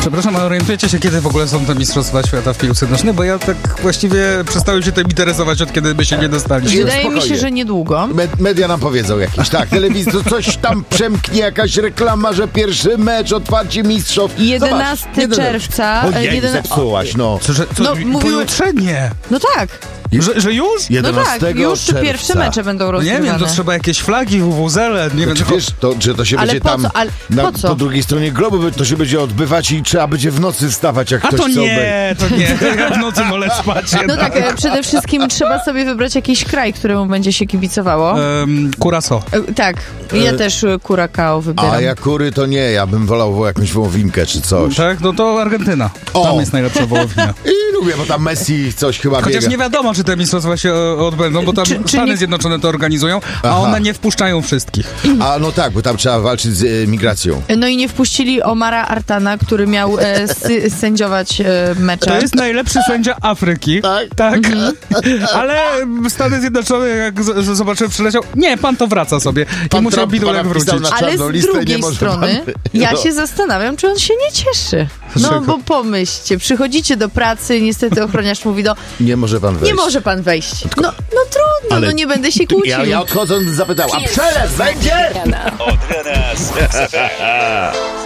Przepraszam, ale orientujecie się, kiedy w ogóle są te Mistrzostwa Świata w piłce nożnej? Bo ja tak właściwie przestałem się tym interesować, od kiedy by się nie dostali. Wydaje mi się, że niedługo. Media nam powiedzą jakieś, tak, telewizja, to coś tam przemknie, jakaś reklama, że pierwszy mecz, otwarcie mistrzostw. 11 czerwca. Ojej, zepsułaś, no. Co, mówiły- pojutrze nie. No tak. Że już? 11 No tak, już czerwca. pierwsze mecze będą No rozgrywane. nie wiem, to trzeba jakieś flagi, wwuzele, nie wiem, Czy tylko... wiesz, że to się Ale będzie po tam co? Ale po co? po drugiej stronie globu, to się będzie odbywać i trzeba będzie w nocy wstawać, jak A ktoś to chce obejrzeć. nie, to nie. Ja w nocy wolę spać. No tak, przede wszystkim trzeba sobie wybrać jakiś kraj, któremu będzie się kibicowało. Curaçao. Tak, ja też Curacao wybieram. A ja kury to nie, ja bym wolał jakąś wołowinkę czy coś. Tak, no to Argentyna. O. Tam jest najlepsza wołowina. I lubię, bo tam Messi coś chyba Chociaż biega. nie wiadomo, czy te mistrzostwa się odbędą, bo tam Czy Stany nie- Zjednoczone to organizują, a Aha. one nie wpuszczają wszystkich. A no tak, bo tam trzeba walczyć z migracją. No i nie wpuścili Omara Artana, który miał sędziować mecze. To jest najlepszy sędzia Afryki. Tak. Ale Stany Zjednoczone, jak zobaczyłem, przyleciał, nie, pan to wraca sobie. I musiał Trump bidulek pana wpisał wrócić. na Ale czarną z listę, nie drugiej może strony pan- ja No. się zastanawiam, czy on się nie cieszy. No Dlaczego? bo pomyślcie, przychodzicie do pracy, niestety ochroniarz mówi, no Nie może pan wejść. nie może pan wejść. No trudno, Ale- no nie będę się kłócił. Ja odchodząc zapytał, a przelew będzie? Od rana z RMF FM.